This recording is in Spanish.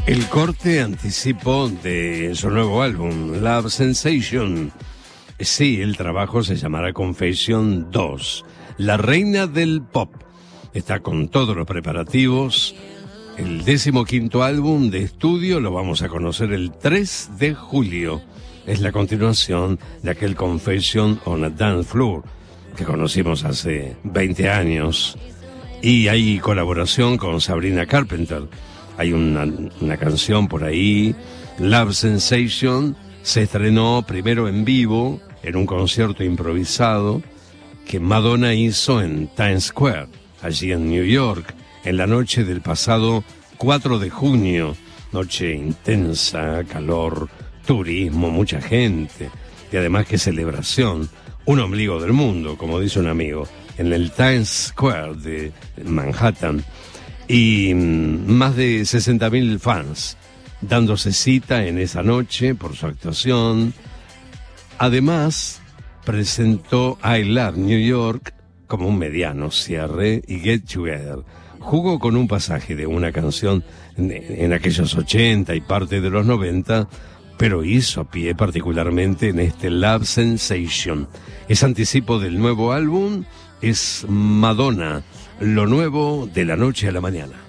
El corte anticipo de su nuevo álbum, Love Sensation. Sí, el trabajo se llamará Confession 2, la reina del pop. Está con todos los preparativos. El 15º álbum de estudio lo vamos a conocer el 3 de julio. Es la continuación de aquel Confession on a Dance Floor que conocimos hace 20 años. Y hay colaboración con Sabrina Carpenter. Hay una canción por ahí, Love Sensation, se estrenó primero en vivo, en un concierto improvisado, que Madonna hizo en Times Square, allí en New York, en la noche del pasado 4 de junio. Noche intensa, calor, turismo, mucha gente, y además qué celebración, un ombligo del mundo, como dice un amigo, en el Times Square de Manhattan. Y más de 60.000 fans dándose cita en esa noche por su actuación. Además, presentó I Love New York como un mediano cierre y Get Together. Jugó con un pasaje de una canción en aquellos 80 y parte de los 90, pero hizo pie particularmente en este Love Sensation. Es anticipo del nuevo álbum, es Madonna, lo nuevo de la noche a la mañana.